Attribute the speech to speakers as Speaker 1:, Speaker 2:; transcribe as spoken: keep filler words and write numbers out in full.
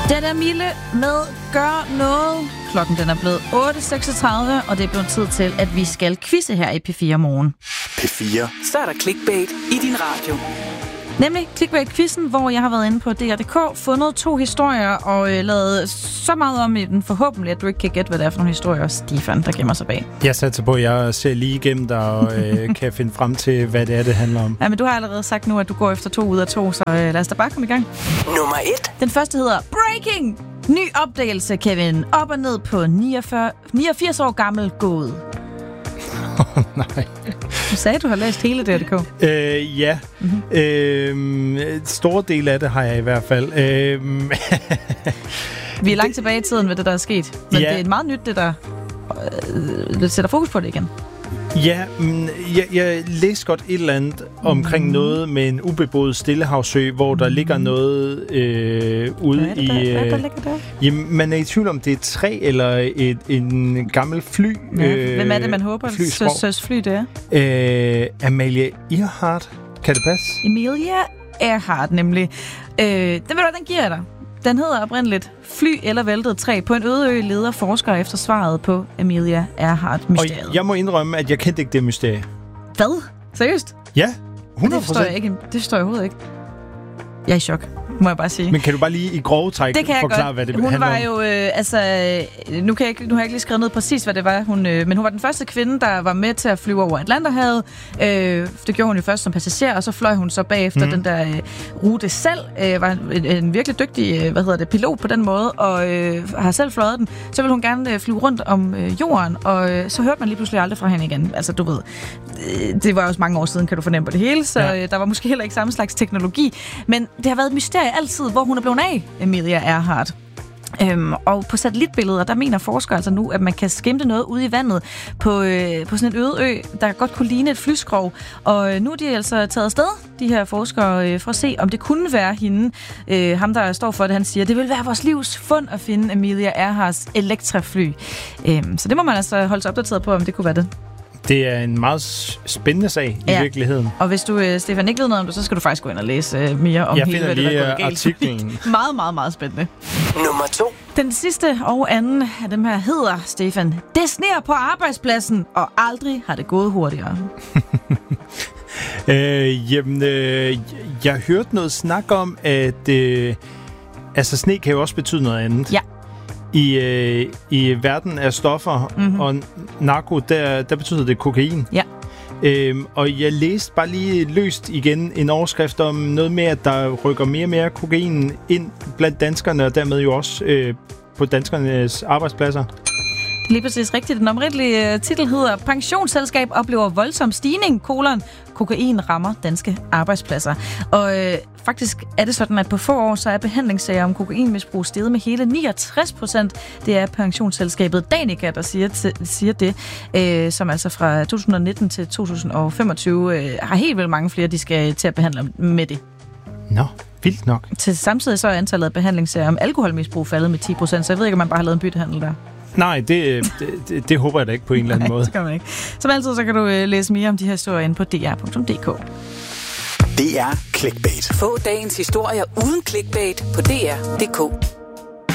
Speaker 1: Den er Mille med Gør Noget. Klokken den er blevet otte seksogtredive, og det er blevet tid til, at vi skal quizze her i P fire Morgen.
Speaker 2: P fire.
Speaker 3: Så er der clickbait i din radio.
Speaker 1: Nemlig Clickbait-quizzen, hvor jeg har været inde på D R punktum D K, fundet to historier og øh, lavet så meget om i den forhåbentlig, at du ikke kan gætte, hvad det er for nogle historier, Stefan, der gemmer sig bag.
Speaker 4: Jeg satser på, at jeg ser lige igennem dig og øh, kan finde frem til, hvad det er, det handler om.
Speaker 1: Ja, men du har allerede sagt nu, at du går efter to ud af to, så øh, lad os da bare komme i gang.
Speaker 3: Nummer et.
Speaker 1: Den første hedder Breaking! Ny opdagelse, Kevin. Op og ned på niogfyrre, niogfirs år gammel gåde.
Speaker 4: Oh, nej.
Speaker 1: Du sagde, du har læst hele D R punktum D K.
Speaker 4: Øh, ja. Mm-hmm. Øh, store del af det har jeg i hvert fald. Øh,
Speaker 1: Vi er langt tilbage i tiden med det, der er sket. Men
Speaker 4: ja.
Speaker 1: det er meget nyt, det der øh, det sætter fokus på det igen.
Speaker 4: Ja, mm, jeg, jeg læste godt et eller andet omkring mm. noget med en ubeboet Stillehavsø, hvor der mm. ligger noget øh, ude
Speaker 1: Hvad er det,
Speaker 4: i...
Speaker 1: der? Hvad
Speaker 4: Øh,
Speaker 1: der ligger der?
Speaker 4: jamen, man er i tvivl om, det er et træ eller et, en gammel fly.
Speaker 1: Ja.
Speaker 4: Øh,
Speaker 1: Hvem er det, man håber,
Speaker 4: flyskrog.
Speaker 1: at søs fly det er?
Speaker 4: Øh, Amalie Earhart. Kan det passe?
Speaker 1: Emilia Earhart, nemlig. Øh, den, ved du, den giver jeg dig. Den hedder oprindeligt Fly eller væltet træ. På en øde ø leder forskere efter svaret på Emilia Earhart-mysteriet.
Speaker 4: Og jeg må indrømme, at jeg kendte ikke det mysterie.
Speaker 1: Hvad? Seriøst?
Speaker 4: Ja, hundrede
Speaker 1: Det forstår jeg ikke. Det forstår jeg overhovedet ikke. Jeg er i chok, må jeg bare sige.
Speaker 4: Men kan du bare lige i grove træk forklare,
Speaker 1: godt.
Speaker 4: hvad det
Speaker 1: hun
Speaker 4: handler
Speaker 1: var
Speaker 4: om?
Speaker 1: jo, øh, altså, nu, kan jeg ikke, nu har jeg ikke lige skrevet ned præcis, hvad det var, hun, øh, men hun var den første kvinde, der var med til at flyve over Atlanterhavet. Øh, det gjorde hun jo først som passager, og så fløj hun så bagefter mm. den der øh, rute selv. Øh, var en, en virkelig dygtig, øh, hvad hedder det, pilot på den måde, og øh, har selv fløjet den. Så ville hun gerne øh, flyve rundt om øh, jorden, og øh, så hørte man lige pludselig aldrig fra hende igen. Altså, du ved, øh, det var også mange år siden, kan du fornemme på det hele, så ja. øh, der var måske heller ikke samme slags teknologi. Men det har været et mysterie altid, hvor hun er blevet af, Emilia Earhart. Øhm, og på satellitbilleder, der mener forskere altså nu, at man kan skimte noget ude i vandet på, øh, på sådan en øde ø, der godt kunne ligne et flyskrog. Og øh, nu er de altså taget afsted, de her forskere, øh, for at se, om det kunne være hende. Øh, ham, der står for det, han siger, det vil være vores livs fund at finde Emilia Earharts Electra-fly. Øhm, så det må man altså holde sig opdateret på, om det kunne være det.
Speaker 4: Det er en meget spændende sag i
Speaker 1: ja.
Speaker 4: virkeligheden.
Speaker 1: Og hvis du, øh, Stefan, ikke ved noget om det, så skal du faktisk gå ind og læse øh, mere om
Speaker 4: jeg
Speaker 1: hele, hvad det der er gået
Speaker 4: artiklen.
Speaker 1: Meget, meget, meget spændende.
Speaker 3: Nummer to.
Speaker 1: Den sidste og anden af dem her hedder, Stefan, det sner på arbejdspladsen, og aldrig har det gået hurtigere.
Speaker 4: øh, jamen, øh, jeg hørte noget snak om, at øh, altså, sne kan jo også betyde noget andet.
Speaker 1: Ja.
Speaker 4: I, øh, i verden af stoffer mm-hmm. og narko, der, der betyder det kokain.
Speaker 1: Ja.
Speaker 4: Øhm, og jeg læste bare lige løst igen en overskrift om noget med, at der rykker mere og mere kokain ind blandt danskerne, og dermed jo også øh, på danskernes arbejdspladser.
Speaker 1: Lige præcis rigtigt. Den oprindelige uh, titel hedder Pensionsselskab oplever voldsom stigning, kolon, kokain rammer danske arbejdspladser. Og øh, faktisk er det sådan, at på få år, så er behandlingssager om kokainmisbrug steget med hele niogtres procent. Det er pensionsselskabet Danica, der siger, t- siger det, øh, som altså fra to tusind nitten til to tusind femogtyve øh, har helt vildt mange flere, de skal til at behandle med det.
Speaker 4: Nå, vildt nok.
Speaker 1: Til samtidig så er antallet af behandlingssager om alkoholmisbrug faldet med ti procent, så jeg ved ikke, om man bare har lavet en byttehandel der.
Speaker 4: Nej, det, det, det, det håber jeg da ikke på en eller anden
Speaker 1: Nej,
Speaker 4: måde.
Speaker 1: Det kan man ikke. Som altid, så kan du øh, læse mere om de her historier inde på D R punktum D K.
Speaker 2: D R Clickbait.
Speaker 3: Få dagens historier uden clickbait på D R punktum D K.